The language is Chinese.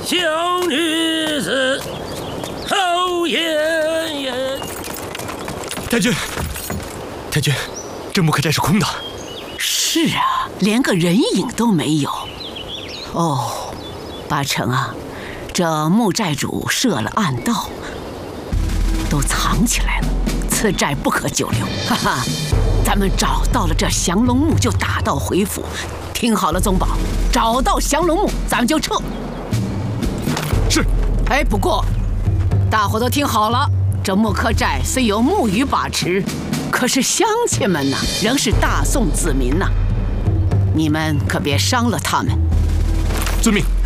小女子侯妍妍。 太君，太君，这木刻寨是空的。 是啊，连个人影都没有。哦，八成啊，这木寨主设了暗道，都藏起来了。此寨不可久留，哈哈！咱们找到了这降龙木，就打道回府。听好了，宗保，找到降龙木，咱们就撤。 是。 哎，不过，大伙都听好了，这木刻寨虽有木鱼把持，可是乡亲们呐，仍是大宋子民呐，你们可别伤了他们。 遵命。